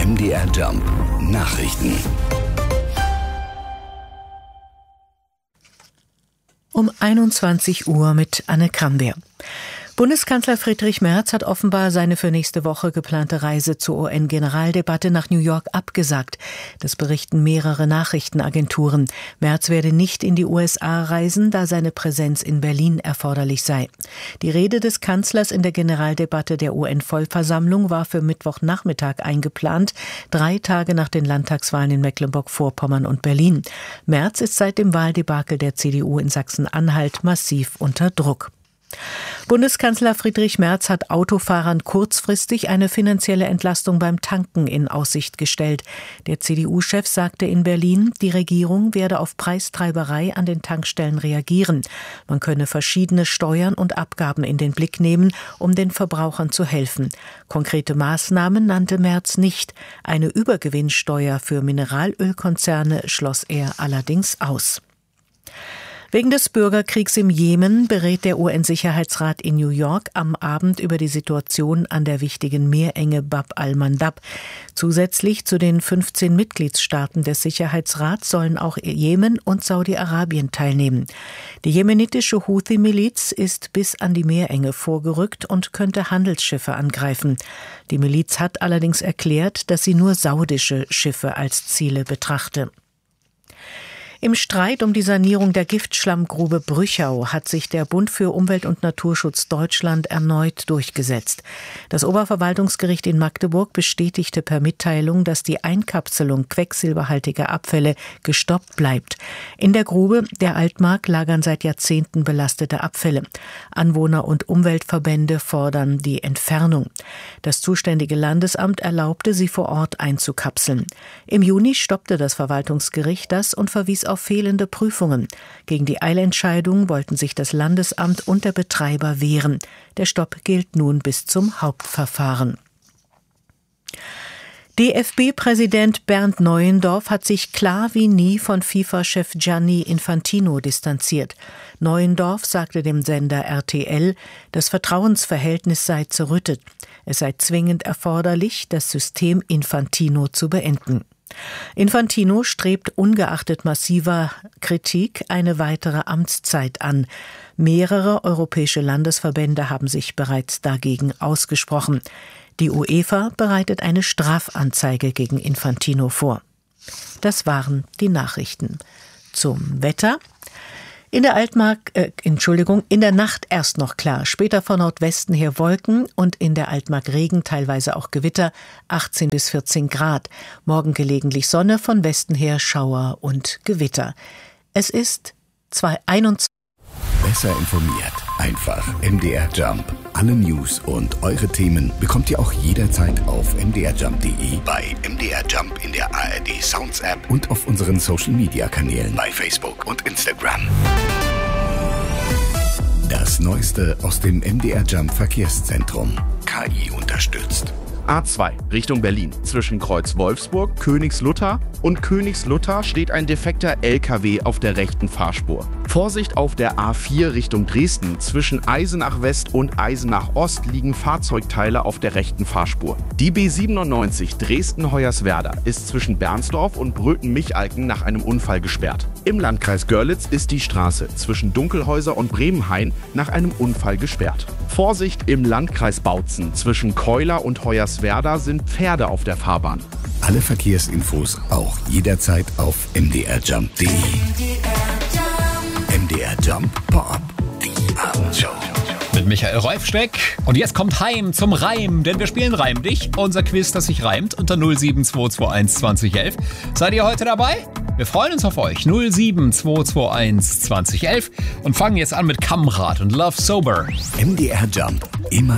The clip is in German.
MDR Jump Nachrichten. Um 21 Uhr mit Anne Krambeer. Bundeskanzler Friedrich Merz hat offenbar seine für nächste Woche geplante Reise zur UN-Generaldebatte nach New York abgesagt. Das berichten mehrere Nachrichtenagenturen. Merz werde nicht in die USA reisen, da seine Präsenz in Berlin erforderlich sei. Die Rede des Kanzlers in der Generaldebatte der UN-Vollversammlung war für Mittwochnachmittag eingeplant, 3 Tage nach den Landtagswahlen in Mecklenburg-Vorpommern und Berlin. Merz ist seit dem Wahldebakel der CDU in Sachsen-Anhalt massiv unter Druck. Bundeskanzler Friedrich Merz hat Autofahrern kurzfristig eine finanzielle Entlastung beim Tanken in Aussicht gestellt. Der CDU-Chef sagte in Berlin, die Regierung werde auf Preistreiberei an den Tankstellen reagieren. Man könne verschiedene Steuern und Abgaben in den Blick nehmen, um den Verbrauchern zu helfen. Konkrete Maßnahmen nannte Merz nicht. Eine Übergewinnsteuer für Mineralölkonzerne schloss er allerdings aus. Wegen des Bürgerkriegs im Jemen berät der UN-Sicherheitsrat in New York am Abend über die Situation an der wichtigen Meerenge Bab al-Mandab. Zusätzlich zu den 15 Mitgliedstaaten des Sicherheitsrats sollen auch Jemen und Saudi-Arabien teilnehmen. Die jemenitische Houthi-Miliz ist bis an die Meerenge vorgerückt und könnte Handelsschiffe angreifen. Die Miliz hat allerdings erklärt, dass sie nur saudische Schiffe als Ziele betrachte. Im Streit um die Sanierung der Giftschlammgrube Brüchau hat sich der Bund für Umwelt und Naturschutz Deutschland erneut durchgesetzt. Das Oberverwaltungsgericht in Magdeburg bestätigte per Mitteilung, dass die Einkapselung quecksilberhaltiger Abfälle gestoppt bleibt. In der Grube der Altmark lagern seit Jahrzehnten belastete Abfälle. Anwohner und Umweltverbände fordern die Entfernung. Das zuständige Landesamt erlaubte, sie vor Ort einzukapseln. Im Juni stoppte das Verwaltungsgericht das und verwies auf fehlende Prüfungen. Gegen die Eilentscheidung wollten sich das Landesamt und der Betreiber wehren. Der Stopp gilt nun bis zum Hauptverfahren. DFB-Präsident Bernd Neuendorf hat sich klar wie nie von FIFA-Chef Gianni Infantino distanziert. Neuendorf sagte dem Sender RTL, das Vertrauensverhältnis sei zerrüttet. Es sei zwingend erforderlich, das System Infantino zu beenden. Infantino strebt ungeachtet massiver Kritik eine weitere Amtszeit an. Mehrere europäische Landesverbände haben sich bereits dagegen ausgesprochen. Die UEFA bereitet eine Strafanzeige gegen Infantino vor. Das waren die Nachrichten. Zum Wetter. In der in der Nacht erst noch klar, später von Nordwesten her Wolken und in der Altmark Regen, teilweise auch Gewitter, 18 bis 14 Grad. Morgen gelegentlich Sonne, von Westen her Schauer und Gewitter. Es ist 21. Besser informiert. Einfach MDR Jump. Alle News und eure Themen bekommt ihr auch jederzeit auf mdrjump.de, bei MDR Jump in der ARD Sounds App und auf unseren Social Media Kanälen bei Facebook und Instagram. Das Neueste aus dem MDR Jump Verkehrszentrum. KI unterstützt. A2 Richtung Berlin. Zwischen Kreuz Wolfsburg, Königslutter und Königslutter steht ein defekter LKW auf der rechten Fahrspur. Vorsicht auf der A4 Richtung Dresden. Zwischen Eisenach West und Eisenach Ost liegen Fahrzeugteile auf der rechten Fahrspur. Die B97 Dresden-Hoyerswerda ist zwischen Bernsdorf und Bröthen-Michalken nach einem Unfall gesperrt. Im Landkreis Görlitz ist die Straße zwischen Dunkelhäuser und Bremenhain nach einem Unfall gesperrt. Vorsicht im Landkreis Bautzen. Zwischen Keuler und Hoyerswerda sind Pferde auf der Fahrbahn. Alle Verkehrsinfos auch jederzeit auf mdrjump.de. MDR Jump Pop, die Abendshow. Mit Michael Reufsteck. Und jetzt kommt Heim zum Reim, denn wir spielen Reim dich, unser Quiz, das sich reimt, unter 07221 2011. Seid ihr heute dabei? Wir freuen uns auf euch. 07221 2011 und fangen jetzt an mit Kamrat und Love Sober. MDR Jump, immer